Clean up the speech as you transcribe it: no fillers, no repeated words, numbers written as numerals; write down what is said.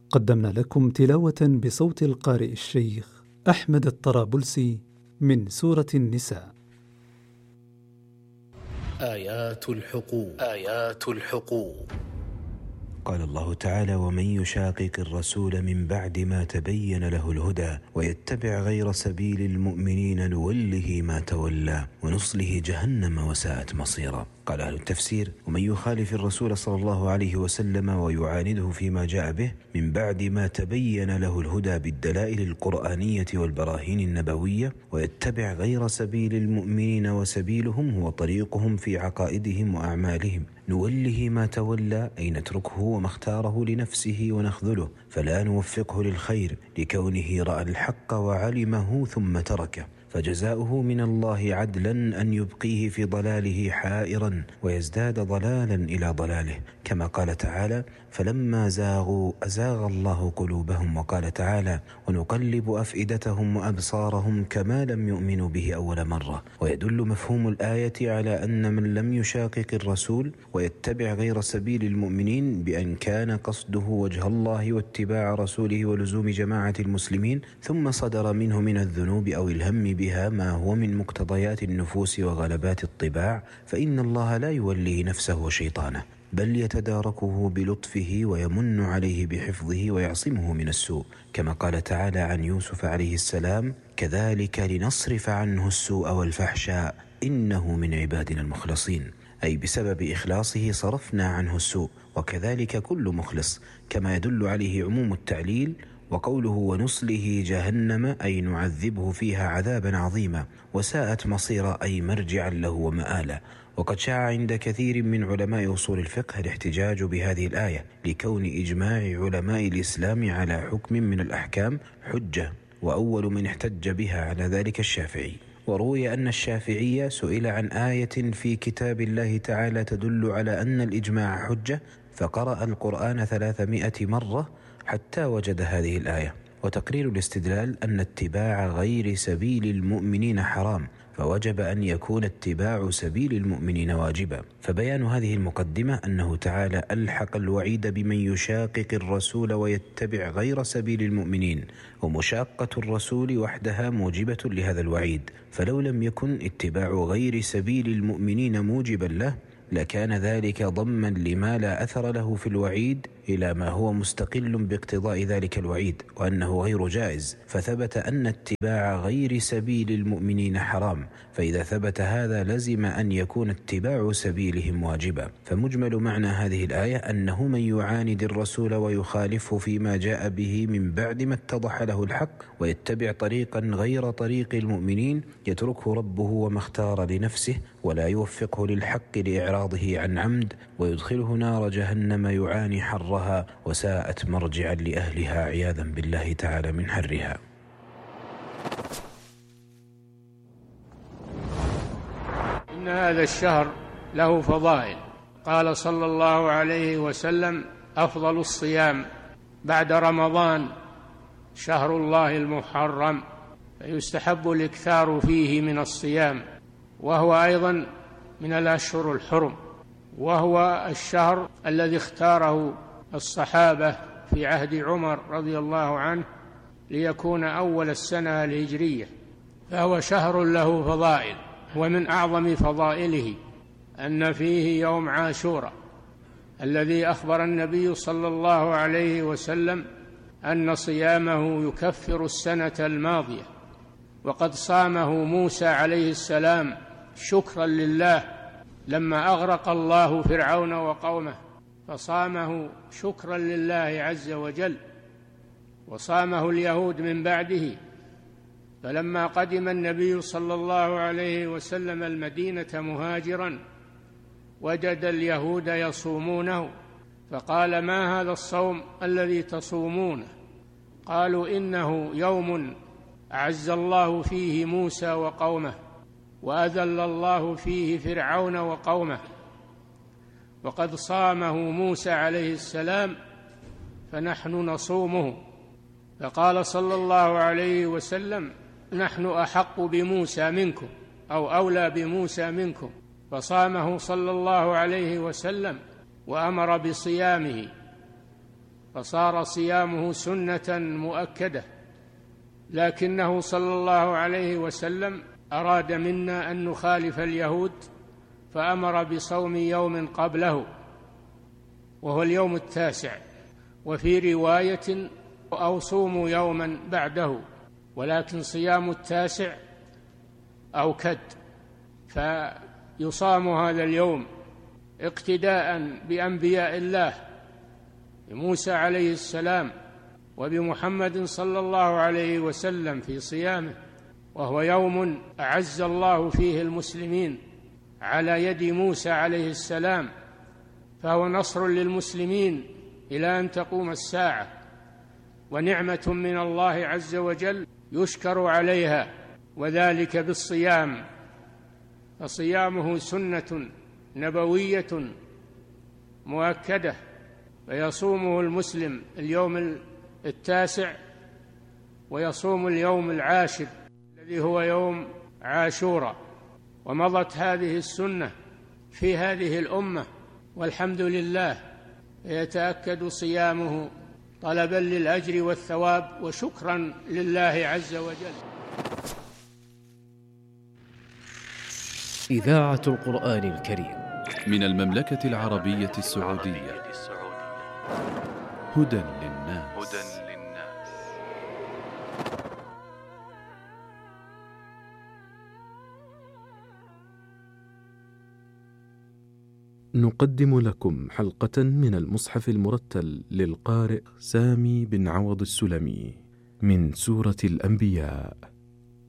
قدمنا لكم تلاوة بصوت القارئ الشيخ أحمد الطرابلسي من سورة النساء. آيات الحقوق. قال الله تعالى: ومن يشاقق الرسول من بعد ما تبين له الهدى ويتبع غير سبيل المؤمنين نوله ما تولى ونصله جهنم وساءت مصيرا. قال أهل التفسير: ومن يخالف الرسول صلى الله عليه وسلم ويعانده فيما جاء به من بعد ما تبين له الهدى بالدلائل القرآنية والبراهين النبوية ويتبع غير سبيل المؤمنين وسبيلهم هو طريقهم في عقائدهم وأعمالهم نوله ما تولى، أي نتركه وما اختاره لنفسه ونخذله، فلا نوفقه للخير لكونه رأى الحق وعلمه ثم تركه، فجزاؤه من الله عدلا أن يبقيه في ضلاله حائرا ويزداد ضلالا إلى ضلاله، كما قال تعالى: فلما زاغوا أزاغ الله قلوبهم. وقال تعالى: ونقلب أفئدتهم وأبصارهم كما لم يؤمنوا به أول مرة. ويدل مفهوم الآية على أن من لم يشاقق الرسول ويتبع غير سبيل المؤمنين بأن كان قصده وجه الله واتباع رسوله ولزوم جماعة المسلمين، ثم صدر منه من الذنوب أو الهم بها ما هو من مقتضيات النفوس وغلبات الطباع، فإن الله لا يولي نفسه وشيطانه، بل يتداركه بلطفه ويمن عليه بحفظه ويعصمه من السوء، كما قال تعالى عن يوسف عليه السلام: كذلك لنصرف عنه السوء والفحشاء إنه من عبادنا المخلصين، أي بسبب إخلاصه صرفنا عنه السوء، وكذلك كل مخلص، كما يدل عليه عموم التعليل. وقوله ونصله جهنم أي نعذبه فيها عذابا عظيما، وساءت مصيرا أي مرجعا له ومآلا. وقد شاع عند كثير من علماء أصول الفقه الاحتجاج بهذه الآية لكون إجماع علماء الإسلام على حكم من الأحكام حجة، وأول من احتج بها على ذلك الشافعي. وروي أن الشافعي سئل عن آية في كتاب الله تعالى تدل على أن الإجماع حجة، فقرأ القرآن 300 مرة حتى وجد هذه الآية. وتقرير الاستدلال أن اتباع غير سبيل المؤمنين حرام، فوجب أن يكون اتباع سبيل المؤمنين واجبا. فبيان هذه المقدمة أنه تعالى ألحق الوعيد بمن يشاقق الرسول ويتبع غير سبيل المؤمنين، ومشاقة الرسول وحدها موجبة لهذا الوعيد، فلو لم يكن اتباع غير سبيل المؤمنين موجبا له لكان ذلك ضما لما لا أثر له في الوعيد إلى ما هو مستقل باقتضاء ذلك الوعيد وأنه غير جائز، فثبت أن اتباع غير سبيل المؤمنين حرام، فإذا ثبت هذا لزم أن يكون اتباع سبيلهم واجبا. فمجمل معنى هذه الآية أنه من يعاند الرسول ويخالفه فيما جاء به من بعد ما اتضح له الحق ويتبع طريقا غير طريق المؤمنين يتركه ربه وما اختار لنفسه، ولا يوفقه للحق لإعراضه عن عمد، ويدخله نار جهنم يعاني حرها وساءت مرجعا لأهلها عياذا بالله تعالى من حرها. إن هذا الشهر له فضائل. قال صلى الله عليه وسلم: أفضل الصيام بعد رمضان شهر الله المحرم، فيستحب الإكثار فيه من الصيام، وهو أيضا من الأشهر الحرم، وهو الشهر الذي اختاره الصحابة في عهد عمر رضي الله عنه ليكون أول السنة الهجرية، فهو شهر له فضائل. ومن أعظم فضائله أن فيه يوم عاشوراء الذي أخبر النبي صلى الله عليه وسلم أن صيامه يكفر السنة الماضية، وقد صامه موسى عليه السلام شكرا لله لما أغرق الله فرعون وقومه، فصامه شكرا لله عز وجل، وصامه اليهود من بعده. فلما قدم النبي صلى الله عليه وسلم المدينة مهاجرا وجد اليهود يصومونه، فقال: ما هذا الصوم الذي تصومونه؟ قالوا: إنه يوم أعز الله فيه موسى وقومه وأذل الله فيه فرعون وقومه، وقد صامه موسى عليه السلام فنحن نصومه. فقال صلى الله عليه وسلم: نحن أحق بموسى منكم أو أولى بموسى منكم، فصامه صلى الله عليه وسلم وأمر بصيامه. فصار صيامه سنة مؤكدة، لكنه صلى الله عليه وسلم أراد منا أن نخالف اليهود فأمر بصوم يوم قبله وهو اليوم 9، وفي رواية أو صوموا يوما بعده، ولكن صيام 9 أوكد، فيصام هذا اليوم اقتداء بأنبياء الله، بموسى عليه السلام وبمحمد صلى الله عليه وسلم في صيامه، وهو يوم أعز الله فيه المسلمين على يد موسى عليه السلام، فهو نصر للمسلمين إلى أن تقوم الساعة، ونعمة من الله عز وجل يشكر عليها، وذلك بالصيام، فصيامه سنة نبوية مؤكدة، فيصومه المسلم اليوم 9 ويصوم اليوم 10 الذي هو يوم عاشوراء. ومضت هذه السنة في هذه الأمة والحمد لله، يتأكد صيامه طلبا للأجر والثواب وشكرا لله عز وجل. إذاعة القرآن الكريم من المملكة العربية السعودية. هدى للناس. نقدم لكم حلقة من المصحف المرتل للقارئ سامي بن عوض السلمي من سورة الأنبياء.